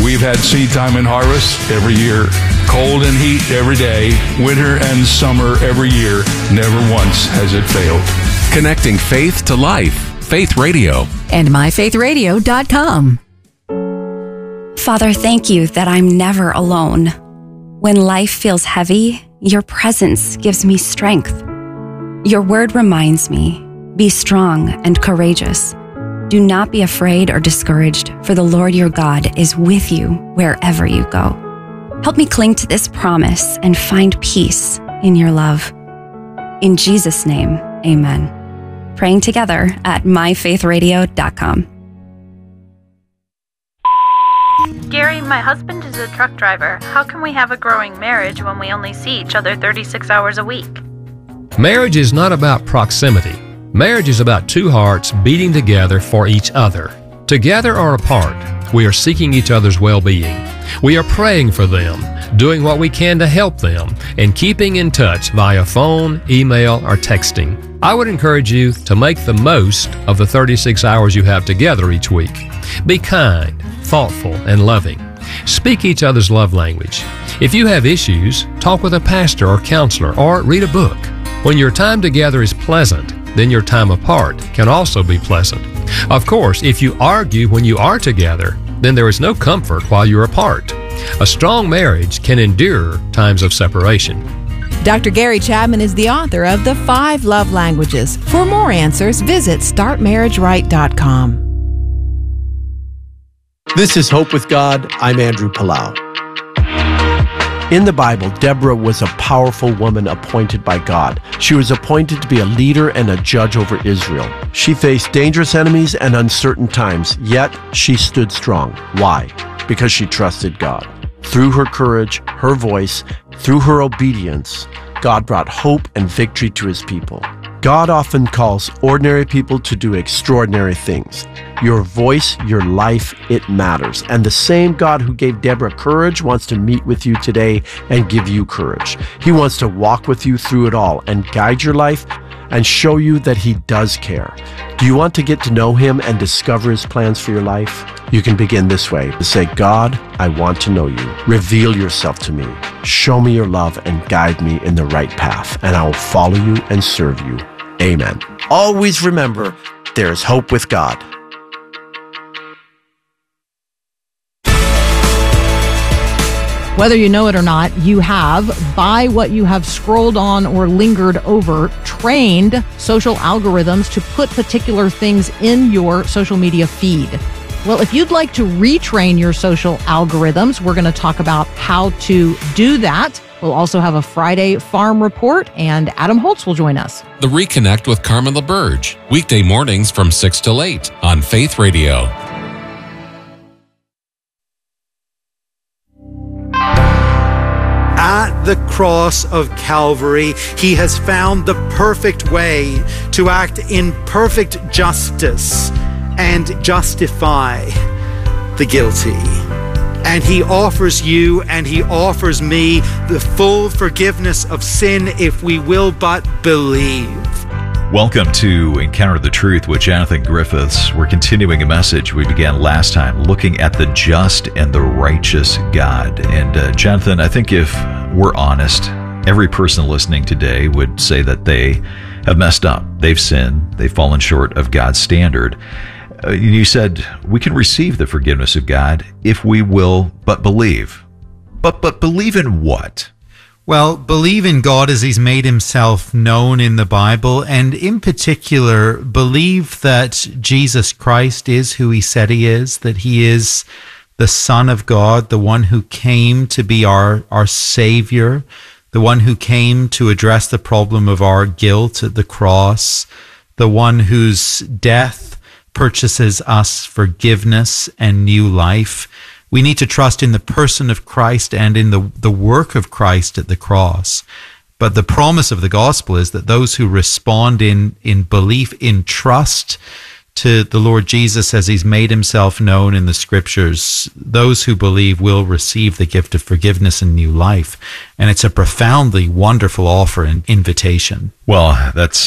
We've had seed time and harvest every year, cold and heat every day, winter and summer every year. Never once has it failed. Connecting faith to life. Faith Radio. And myfaithradio.com. Father, thank you that I'm never alone. When life feels heavy, your presence gives me strength. Your word reminds me, be strong and courageous. Do not be afraid or discouraged, for the Lord your God is with you wherever you go. Help me cling to this promise and find peace in your love. In Jesus' name, amen. Praying together at myfaithradio.com. Gary, my husband is a truck driver. How can we have a growing marriage when we only see each other 36 hours a week? Marriage is not about proximity. Marriage is about two hearts beating together for each other. Together or apart, we are seeking each other's well-being. We are praying for them, doing what we can to help them, and keeping in touch via phone, email, or texting. I would encourage you to make the most of the 36 hours you have together each week. Be kind, thoughtful, and loving. Speak each other's love language. If you have issues, talk with a pastor or counselor, or read a book. When your time together is pleasant, then your time apart can also be pleasant. Of course, if you argue when you are together, then there is no comfort while you're apart. A strong marriage can endure times of separation. Dr. Gary Chapman is the author of The 5 Love Languages. For more answers, visit StartMarriageRight.com. This is Hope with God. I'm Andrew Palau. In the Bible, Deborah was a powerful woman appointed by God. She was appointed to be a leader and a judge over Israel. She faced dangerous enemies and uncertain times, yet she stood strong. Why? Because she trusted God. Through her courage, her voice, through her obedience, God brought hope and victory to his people. God often calls ordinary people to do extraordinary things. Your voice, your life, it matters. And the same God who gave Deborah courage wants to meet with you today and give you courage. He wants to walk with you through it all and guide your life and show you that he does care. Do you want to get to know him and discover his plans for your life? You can begin this way. Say, God, I want to know you. Reveal yourself to me. Show me your love and guide me in the right path, and I will follow you and serve you. Amen. Always remember, there is hope with God. Whether you know it or not, you have, by what you have scrolled on or lingered over, trained social algorithms to put particular things in your social media feed. Well, if you'd like to retrain your social algorithms, we're going to talk about how to do that. We'll also have a Friday Farm Report, and Adam Holtz will join us. The Reconnect with Carmen LaBerge, weekday mornings from 6 till 8 on Faith Radio. At the cross of Calvary, he has found the perfect way to act in perfect justice and justify the guilty. And he offers you and he offers me the full forgiveness of sin if we will but believe. Welcome to Encounter the Truth with Jonathan Griffiths. We're continuing a message we began last time, looking at the just and the righteous God. And Jonathan, I think if we're honest, every person listening today would say that they have messed up. They've sinned. They've fallen short of God's standard. You said we can receive the forgiveness of God if we will but believe. But believe in what? Well, believe in God as he's made himself known in the Bible, and in particular, believe that Jesus Christ is who he said he is, that he is the Son of God, the one who came to be our Savior, the one who came to address the problem of our guilt at the cross, the one whose death purchases us forgiveness and new life. We need to trust in the person of Christ and in the work of Christ at the cross. But the promise of the gospel is that those who respond in belief, in trust to the Lord Jesus as he's made himself known in the scriptures, those who believe will receive the gift of forgiveness and new life. And it's a profoundly wonderful offer and invitation. Well, that's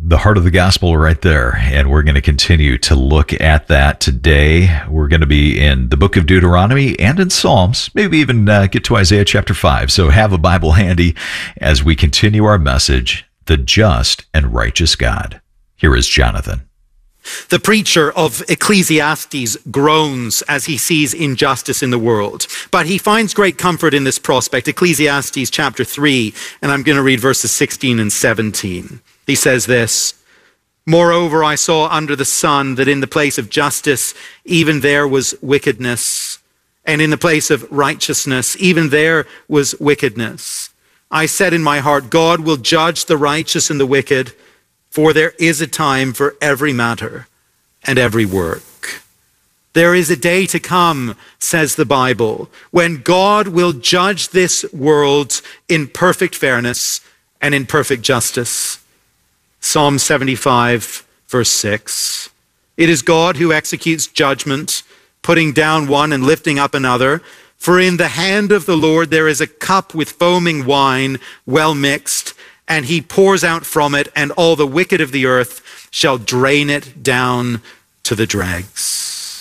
the heart of the gospel right there. And we're going to continue to look at that today. We're going to be in the book of Deuteronomy and in Psalms, maybe even get to Isaiah chapter 5. So have a Bible handy as we continue our message, The Just and Righteous God. Here is Jonathan. The preacher of Ecclesiastes groans as he sees injustice in the world, but he finds great comfort in this prospect. Ecclesiastes chapter 3, and I'm going to read verses 16 and 17. He says this, "Moreover, I saw under the sun that in the place of justice, even there was wickedness, and in the place of righteousness, even there was wickedness. I said in my heart, God will judge the righteous and the wicked, for there is a time for every matter and every work." There is a day to come, says the Bible, when God will judge this world in perfect fairness and in perfect justice. Psalm 75, verse 6. "It is God who executes judgment, putting down one and lifting up another. For in the hand of the Lord there is a cup with foaming wine, well mixed, and he pours out from it, and all the wicked of the earth shall drain it down to the dregs."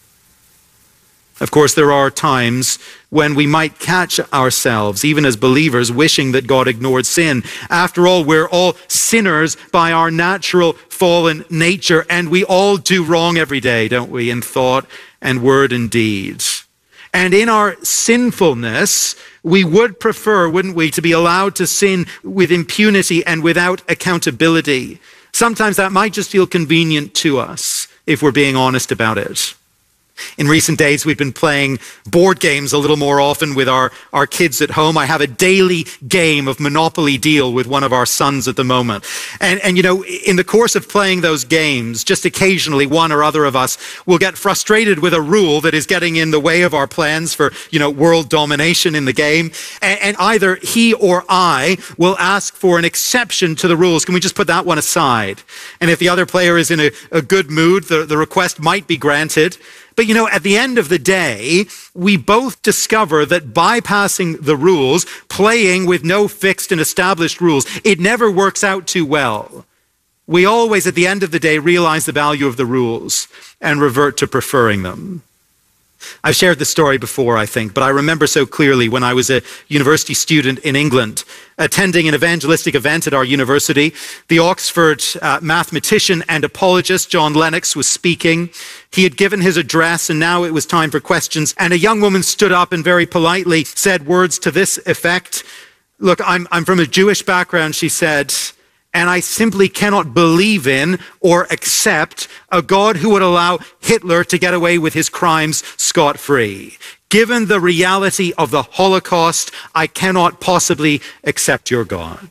Of course, there are times when we might catch ourselves, even as believers, wishing that God ignored sin. After all, we're all sinners by our natural fallen nature, and we all do wrong every day, don't we, in thought and word and deed. And in our sinfulness, we would prefer, wouldn't we, to be allowed to sin with impunity and without accountability. Sometimes that might just feel convenient to us, if we're being honest about it. In recent days, we've been playing board games a little more often with our kids at home. I have a daily game of Monopoly Deal with one of our sons at the moment. And you know, in the course of playing those games, just occasionally one or other of us will get frustrated with a rule that is getting in the way of our plans for, world domination in the game. And either he or I will ask for an exception to the rules. Can we just put that one aside? And if the other player is in a good mood, the request might be granted. But at the end of the day, we both discover that bypassing the rules, playing with no fixed and established rules, it never works out too well. We always, at the end of the day, realize the value of the rules and revert to preferring them. I've shared this story before, I think, but I remember so clearly when I was a university student in England, attending an evangelistic event at our university. The Oxford mathematician and apologist John Lennox was speaking. He had given his address, and now it was time for questions. And a young woman stood up and very politely said words to this effect. "Look, I'm from a Jewish background," she said, "and I simply cannot believe in or accept a God who would allow Hitler to get away with his crimes scot-free. Given the reality of the Holocaust, I cannot possibly accept your God."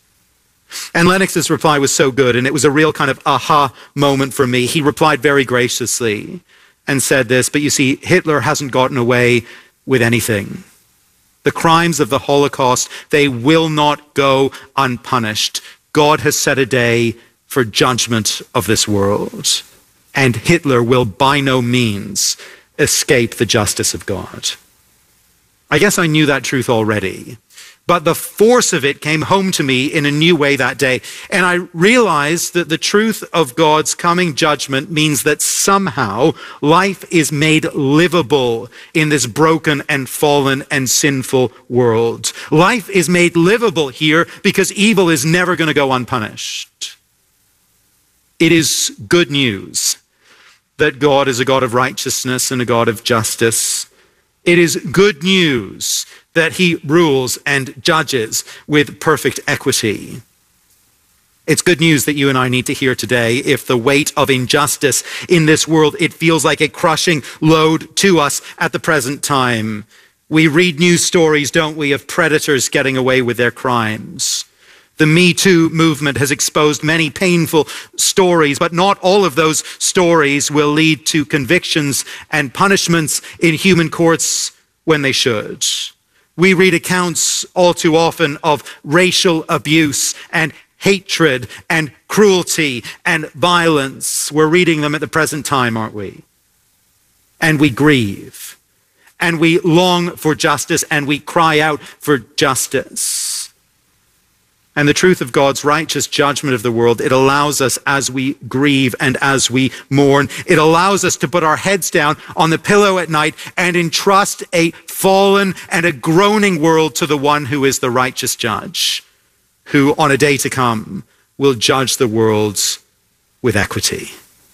And Lennox's reply was so good, and it was a real kind of aha moment for me. He replied very graciously and said this, "But you see, Hitler hasn't gotten away with anything. The crimes of the Holocaust, they will not go unpunished. God has set a day for judgment of this world, and Hitler will by no means escape the justice of God." I guess I knew that truth already, but the force of it came home to me in a new way that day. And I realized that the truth of God's coming judgment means that somehow life is made livable in this broken and fallen and sinful world. Life is made livable here because evil is never going to go unpunished. It is good news that God is a God of righteousness and a God of justice. It is good news that he rules and judges with perfect equity. It's good news that you and I need to hear today. If the weight of injustice in this world, it feels like a crushing load to us at the present time. We read news stories, don't we, of predators getting away with their crimes. The Me Too movement has exposed many painful stories, but not all of those stories will lead to convictions and punishments in human courts when they should. We read accounts all too often of racial abuse and hatred and cruelty and violence. We're reading them at the present time, aren't we? And we grieve, and we long for justice, and we cry out for justice. and the truth of God's righteous judgment of the world, it allows us, as we grieve and as we mourn, it allows us to put our heads down on the pillow at night and entrust a fallen and a groaning world to the one who is the righteous judge, who on a day to come will judge the world with equity.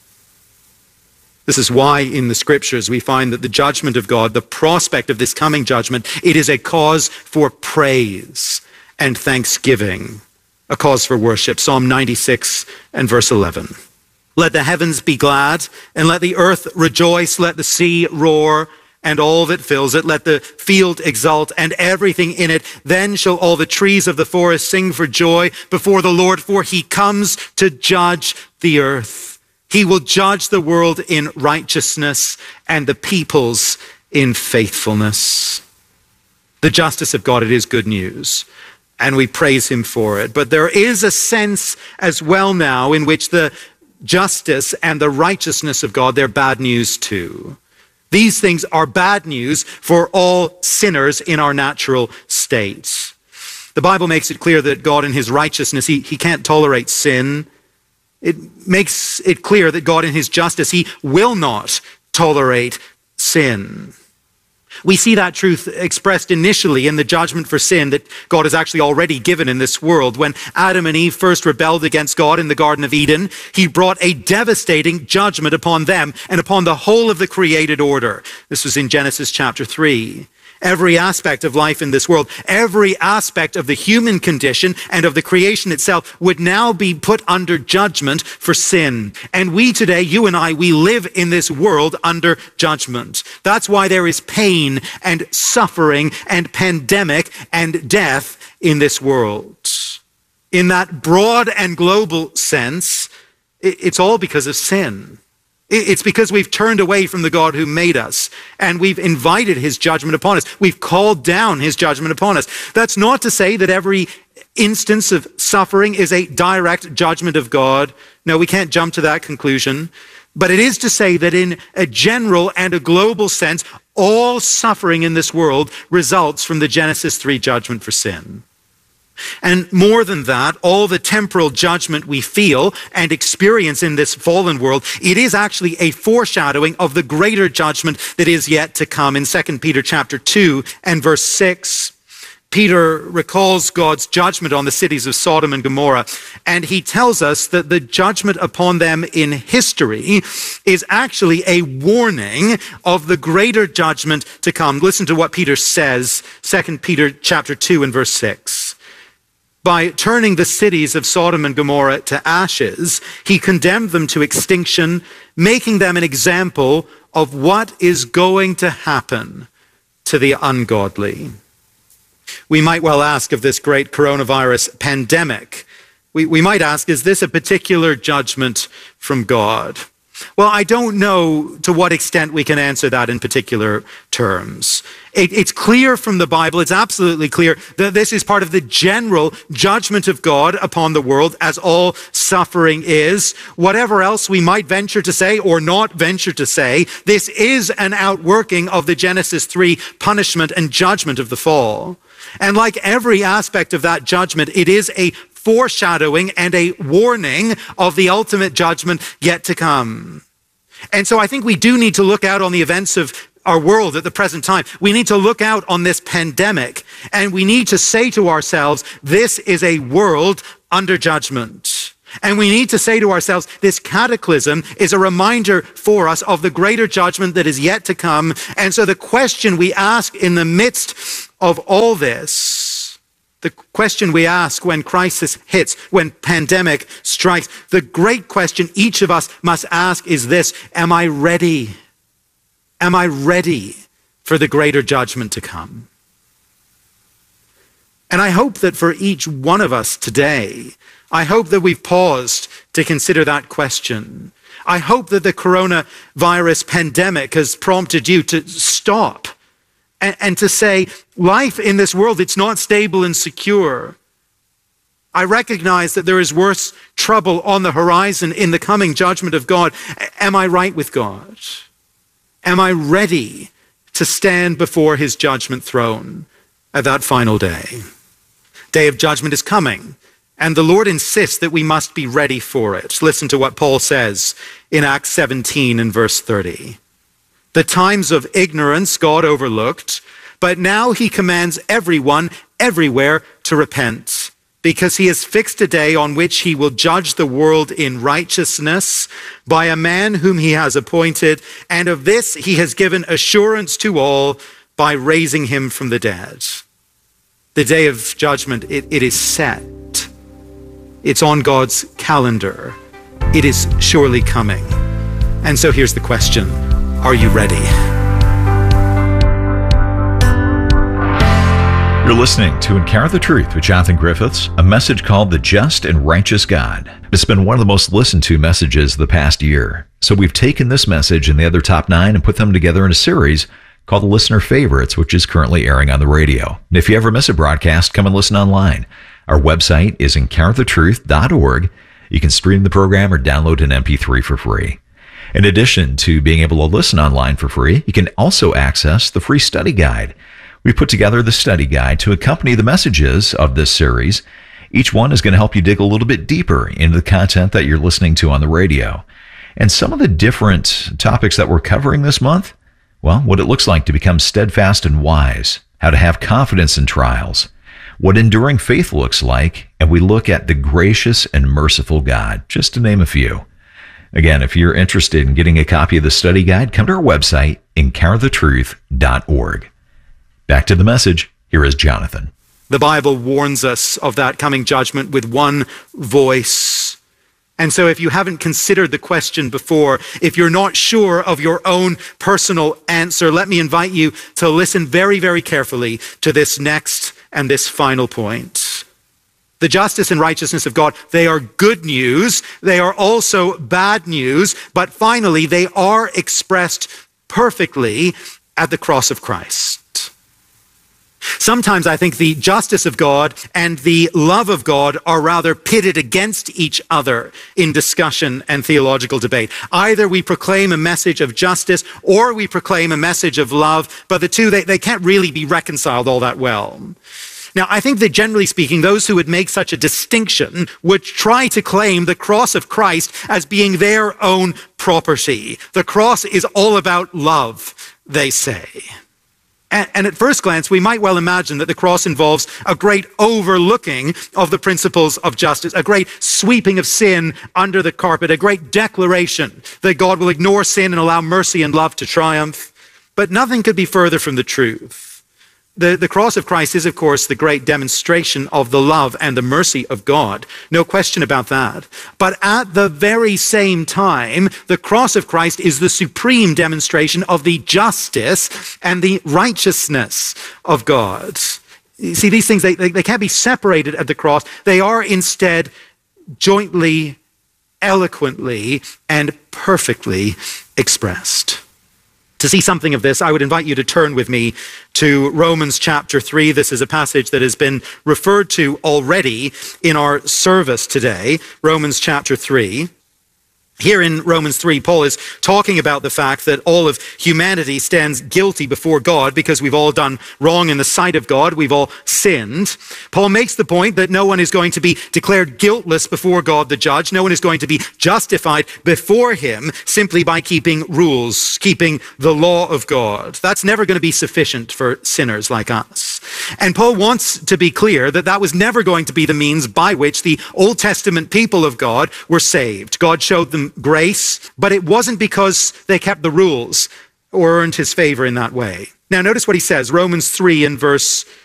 This is why in the scriptures we find that the judgment of God, the prospect of this coming judgment, it is a cause for praise and thanksgiving, a cause for worship. Psalm 96 and verse 11. Let the heavens be glad, and let the earth rejoice, let the sea roar, and all that fills it. Let the field exult, and everything in it. Then shall all the trees of the forest sing for joy before the Lord, for he comes to judge the earth. He will judge the world in righteousness and the peoples in faithfulness. The justice of God, it is good news, and we praise him for it. But there is a sense as well now in which the justice and the righteousness of God, they're bad news too. These things are bad news for all sinners in our natural state. The Bible makes it clear that God in his righteousness, he can't tolerate sin. It makes it clear that God in his justice, he will not tolerate sin. We see that truth expressed initially in the judgment for sin that God has actually already given in this world. When Adam and Eve first rebelled against God in the Garden of Eden, he brought a devastating judgment upon them and upon the whole of the created order. This was in Genesis chapter 3. Every aspect of life in this world, every aspect of the human condition and of the creation itself would now be put under judgment for sin. And we today, you and I, we live in this world under judgment. That's why there is pain and suffering and pandemic and death in this world. In that broad and global sense, it's all because of sin. It's because we've turned away from the God who made us, and we've invited his judgment upon us. We've called down his judgment upon us. That's not to say that every instance of suffering is a direct judgment of God. No, we can't jump to that conclusion. But it is to say that in a general and a global sense, all suffering in this world results from the Genesis 3 judgment for sin. And more than that, all the temporal judgment we feel and experience in this fallen world, it is actually a foreshadowing of the greater judgment that is yet to come. In 2 Peter chapter 2 and verse 6, Peter recalls God's judgment on the cities of Sodom and Gomorrah, and he tells us that the judgment upon them in history is actually a warning of the greater judgment to come. Listen to what Peter says, 2 Peter chapter 2 and verse 6. By turning the cities of Sodom and Gomorrah to ashes, he condemned them to extinction, making them an example of what is going to happen to the ungodly. We might well ask of this great coronavirus pandemic, we might ask, is this a particular judgment from God? Well, I don't know to what extent we can answer that in particular terms. It's clear from the Bible, it's absolutely clear that this is part of the general judgment of God upon the world, as all suffering is. Whatever else we might venture to say or not venture to say, this is an outworking of the Genesis 3 punishment and judgment of the fall. And like every aspect of that judgment, it is a foreshadowing and a warning of the ultimate judgment yet to come. And so I think we do need to look out on the events of our world at the present time. We need to look out on this pandemic, and we need to say to ourselves, this is a world under judgment. And we need to say to ourselves, this cataclysm is a reminder for us of the greater judgment that is yet to come. And so the question we ask in the midst of all this, the question we ask when crisis hits, when pandemic strikes, the great question each of us must ask is this: am I ready? Am I ready for the greater judgment to come? And I hope that for each one of us today, I hope that we've paused to consider that question. I hope that the coronavirus pandemic has prompted you to stop and to say, life in this world, it's not stable and secure. I recognize that there is worse trouble on the horizon in the coming judgment of God. Am I right with God? Am I ready to stand before his judgment throne at that final day? day of judgment is coming, and the Lord insists that we must be ready for it. Listen to what Paul says in Acts 17 and verse 30. The times of ignorance God overlooked, but now he commands everyone, everywhere, to repent, because he has fixed a day on which he will judge the world in righteousness by a man whom he has appointed, and of this he has given assurance to all by raising him from the dead. The day of judgment, it is set. It's on God's calendar. It is surely coming. And so here's the question. Are you ready? You're listening to Encounter the Truth with Jonathan Griffiths, a message called The Just and Righteous God. It's been one of the most listened to messages of the past year. So we've taken this message and the other top 9 and put them together in a series called The Listener Favorites, which is currently airing on the radio. And if you ever miss a broadcast, come and listen online. Our website is encounterthetruth.org. You can stream the program or download an MP3 for free. In addition to being able to listen online for free, you can also access the free study guide. We put together the study guide to accompany the messages of this series. Each one is going to help you dig a little bit deeper into the content that you're listening to on the radio. And some of the different topics that we're covering this month, well, what it looks like to become steadfast and wise, how to have confidence in trials, what enduring faith looks like, and we look at the gracious and merciful God, just to name a few. Again, if you're interested in getting a copy of the study guide, come to our website, encounterthetruth.org. Back to the message. Here is Jonathan. The Bible warns us of that coming judgment with one voice. And so if you haven't considered the question before, if you're not sure of your own personal answer, let me invite you to listen very, very carefully to this next and this final point. The justice and righteousness of God, they are good news. They are also bad news. But finally, they are expressed perfectly at the cross of Christ. Sometimes I think the justice of God and the love of God are rather pitted against each other in discussion and theological debate. Either we proclaim a message of justice or we proclaim a message of love, but the two, they can't really be reconciled all that well. Now, I think that generally speaking, those who would make such a distinction would try to claim the cross of Christ as being their own property. The cross is all about love, they say. And at first glance, we might well imagine that the cross involves a great overlooking of the principles of justice, a great sweeping of sin under the carpet, a great declaration that God will ignore sin and allow mercy and love to triumph. But nothing could be further from the truth. The cross of Christ is, of course, the great demonstration of the love and the mercy of God. No question about that. But at the very same time, the cross of Christ is the supreme demonstration of the justice and the righteousness of God. You see, these things, they can't be separated at the cross. They are instead jointly, eloquently, and perfectly expressed. To see something of this, I would invite you to turn with me to Romans chapter 3. This is a passage that has been referred to already in our service today. Romans chapter 3. Here in Romans 3, Paul is talking about the fact that all of humanity stands guilty before God because we've all done wrong in the sight of God. We've all sinned. Paul makes the point that no one is going to be declared guiltless before God the judge. No one is going to be justified before him simply by keeping rules, keeping the law of God. That's never going to be sufficient for sinners like us. And Paul wants to be clear that that was never going to be the means by which the Old Testament people of God were saved. God showed them grace, but it wasn't because they kept the rules or earned his favor in that way. Now notice what he says, Romans 3 and verse